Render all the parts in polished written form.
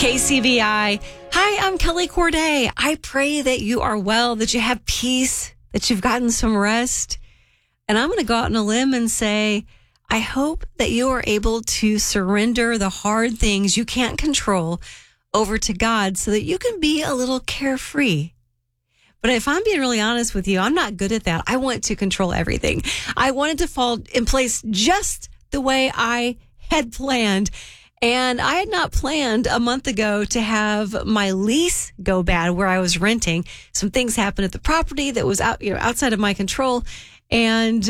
KCBI. Hi, I'm Kelly Corday. I pray that you are well, that you have peace, that you've gotten some rest. And I'm going to go out on a limb and say, I hope that you are able to surrender the hard things you can't control over to God so that you can be a little carefree. But if I'm being really honest with you, I'm not good at that. I want to control everything. I want it to fall in place just the way I had planned. And I had not planned a month ago to have my lease go bad where I was renting. Some things happened at the property that was outside of my control. And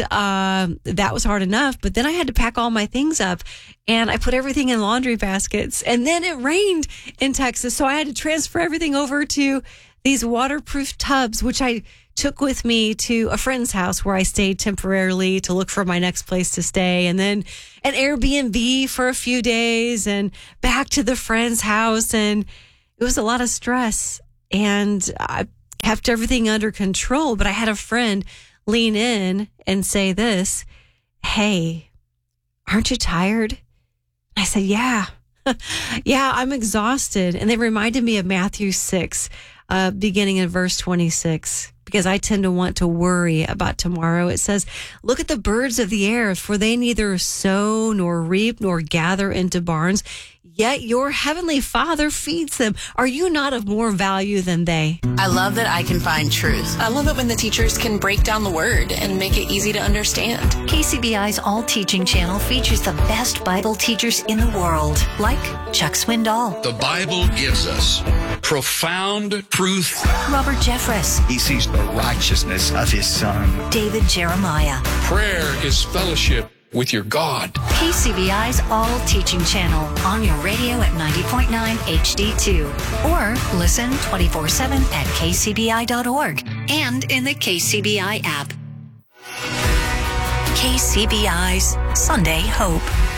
that was hard enough. But then I had to pack all my things up and I put everything in laundry baskets. And then it rained in Texas. So I had to transfer everything over to these waterproof tubs, which I took with me to a friend's house where I stayed temporarily to look for my next place to stay. And then an Airbnb for a few days and back to the friend's house. And it was a lot of stress and I kept everything under control. But I had a friend lean in and say this, "Hey, aren't you tired?" I said, "Yeah, yeah, I'm exhausted." And they reminded me of Matthew 6, beginning in verse 26, because I tend to want to worry about tomorrow. It says, "Look at the birds of the air, for they neither sow nor reap nor gather into barns, yet your heavenly Father feeds them. Are you not of more value than they?" I love that I can find truth. I love it when the teachers can break down the word and make it easy to understand. KCBI's All Teaching channel features the best Bible teachers in the world, like Chuck Swindoll. The Bible gives us profound truth. Robert Jeffress. He sees the righteousness of his Son. David Jeremiah. Prayer is fellowship with your God. KCBI's All Teaching channel on your radio at 90.9 HD2 or listen 24/7 at kcbi.org and in the KCBI app. KCBI's Sunday Hope.